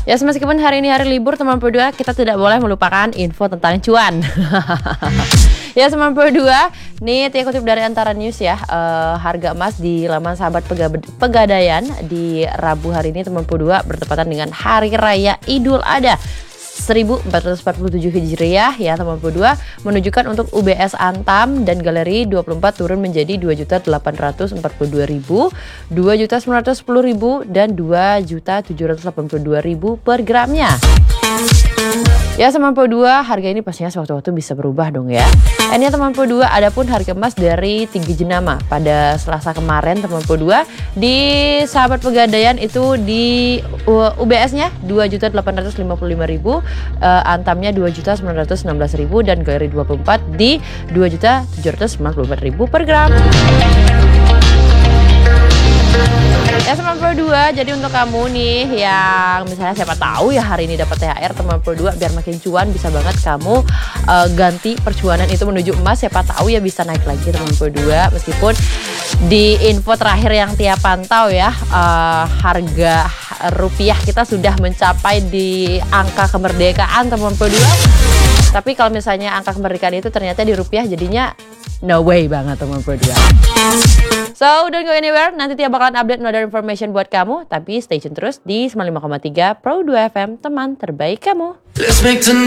Ya, meskipun hari ini hari libur teman Pro2, kita tidak boleh melupakan info tentang cuan. Ya, teman Pro2, nih Tia kutip dari Antara News ya. Harga emas di laman sahabat Pegadaian di Rabu hari ini teman Pro2 bertepatan dengan Hari Raya Idul Adha 1447 Hijriah ya teman Pro2, menunjukkan untuk UBS Antam dan Galeri 24 turun menjadi 2.842.000, 2.910.000 dan 2.782.000 per gramnya. Ya teman Pro2, harga ini pastinya sewaktu-waktu bisa berubah dong ya. Ini teman Pro2, adapun harga emas dari tinggi jenama pada Selasa kemarin teman Pro2 di sahabat Pegadaian itu di UBS-nya 2.855.000, Antamnya 2.916.000 dan Galeri 24 di 2.794.000 per gram. Ya teman Pro2, jadi untuk kamu nih yang misalnya siapa tahu ya hari ini dapat THR teman Pro2, biar makin cuan bisa banget kamu ganti percuanan itu menuju emas, siapa tahu ya bisa naik lagi teman Pro2. Meskipun di info terakhir yang Tia pantau ya, harga rupiah kita sudah mencapai di angka kemerdekaan teman Pro2. Tapi kalau misalnya angka kemerdekaan itu ternyata di rupiah, jadinya no way banget teman Pro2. So, don't go anywhere. Nanti Tia bakalan update another information buat kamu. Tapi stay tune terus di 95,3 Pro2 FM, teman terbaik kamu.